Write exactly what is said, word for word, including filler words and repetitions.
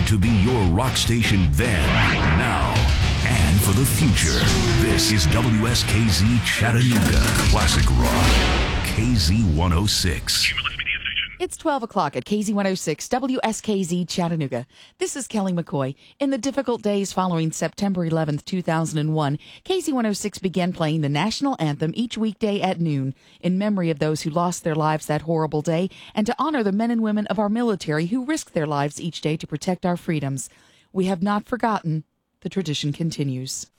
to be your rock station then, now, and for the future. This is W S K Z Chattanooga Classic Rock, K Z one oh six. It's twelve o'clock at K Z one oh six, W S K Z Chattanooga. This is Kelly McCoy. In the difficult days following September eleventh, two thousand one, K Z one oh six began playing the national anthem each weekday at noon in memory of those who lost their lives that horrible day and to honor the men and women of our military who risk their lives each day to protect our freedoms. We have not forgotten. The tradition continues.